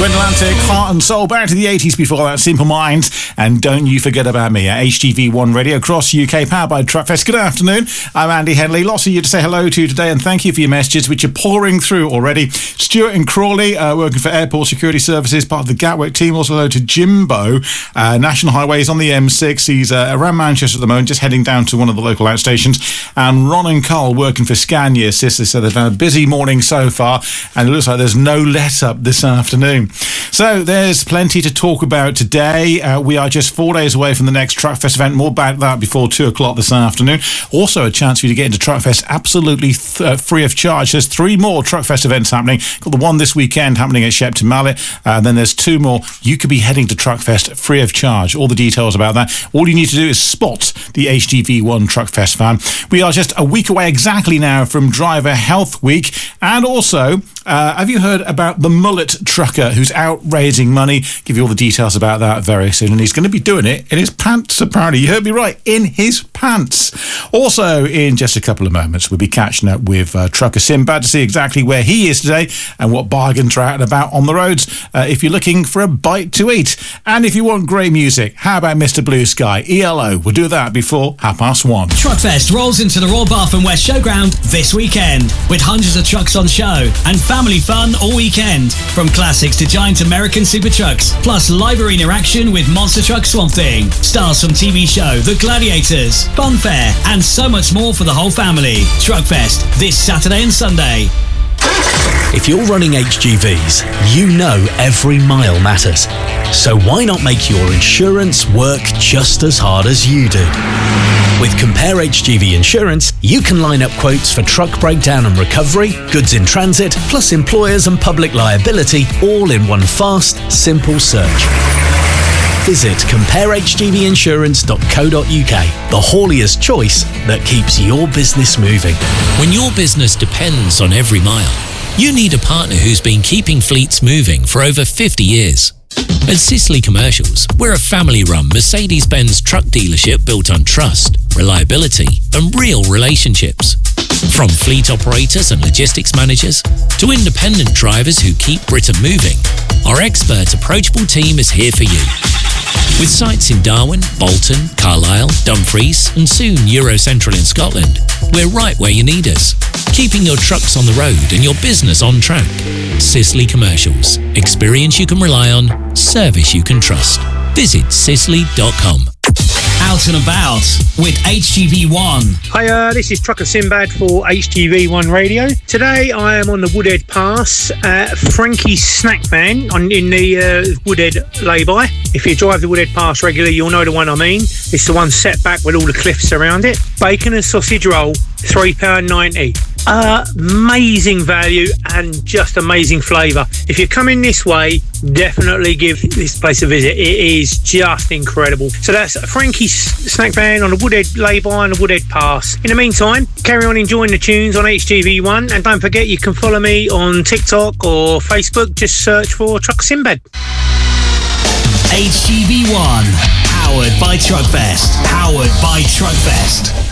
Twin Atlantic, Heart and Soul, back to the 80s before that, Simple Minds, and Don't You Forget About Me at HTV1 Radio across UK, powered by Truckfest. Good afternoon, I'm Andy Henley. Lots of you to say hello to today, and thank you for your messages, which are pouring through already. Stuart in Crawley, working for Airport Security Services, part of the Gatwick team. Also hello to Jimbo, National Highways on the M6. He's around Manchester at the moment, just heading down to one of the local outstations. And Ron and Carl working for Scania Sisters, so they've had a busy morning so far, and it looks like there's no let up this afternoon. So there's plenty to talk about today. We are just 4 days away from the next Truckfest event. More about that before 2 o'clock this afternoon. Also a chance for you to get into Truckfest absolutely free of charge. There's 3 more Truckfest events happening. Got the one this weekend happening at Shepton Mallet. Then there's 2 more. You could be heading to Truckfest free of charge. All the details about that. All you need to do is spot the HGV1 Truckfest fan. We are just a week away exactly now from Driver Health Week. And also, have you heard about the mullet trucker who's out raising money? Give you all the details about that very soon. And he's going to be doing it in his pants, apparently. You heard me right, in his pants. Also, in just a couple of moments, we'll be catching up with Trucker Sinbad to see exactly where he is today and what bargains are out and about on the roads if you're looking for a bite to eat. And if you want great music, how about Mr. Blue Sky? ELO. We'll do that before 1:30. Truckfest rolls into the Royal Bath and West Showground this weekend with hundreds of trucks on show and family fun all weekend. From classics to giant American super trucks, plus live arena action with Monster Truck Swamp Thing, stars from TV show The Gladiators, fun fair, and so much more for the whole family. Truckfest this Saturday and Sunday. If you're running HGVs, you know every mile matters. So why not make your insurance work just as hard as you do? With Compare HGV Insurance, you can line up quotes for truck breakdown and recovery, goods in transit, plus employers and public liability, all in one fast, simple search. Visit comparehgvinsurance.co.uk, the hauliest choice that keeps your business moving. When your business depends on every mile, you need a partner who's been keeping fleets moving for over 50 years. At Sisley Commercials, we're a family-run Mercedes-Benz truck dealership built on trust, reliability, and real relationships. From fleet operators and logistics managers to independent drivers who keep Britain moving, our expert, approachable team is here for you. With sites in Darwin, Bolton, Carlisle, Dumfries, and soon Eurocentral in Scotland, we're right where you need us, keeping your trucks on the road and your business on track. Sisley Commercials. Experience you can rely on, service you can trust. Visit sisley.com. Out and about with HGV1. Hi, this is Trucker Sinbad for HGV1 Radio. Today I am on the Woodhead Pass at Frankie's Snack Van in the Woodhead lay-by. If you drive the Woodhead Pass regularly, you'll know the one I mean. It's the one set back with all the cliffs around it. Bacon and sausage roll, £3.90. Amazing value and just amazing flavour. If you're coming this way, definitely give this place a visit. It is just incredible. So that's Frankie's Snack Van on the Woodhead lay-by and the Woodhead Pass. In the meantime, carry on enjoying the tunes on HGV1, and don't forget you can follow me on TikTok or Facebook. Just search for Trucker Sinbad. HGV1, powered by Truckfest. Powered by Truckfest.